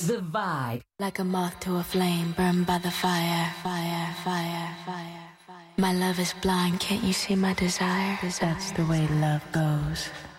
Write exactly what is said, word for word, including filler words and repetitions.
The Vibe. Like a moth to a flame, burned by the fire, fire, fire, fire, fire. My love is blind, can't you see my desire? That's the way love goes.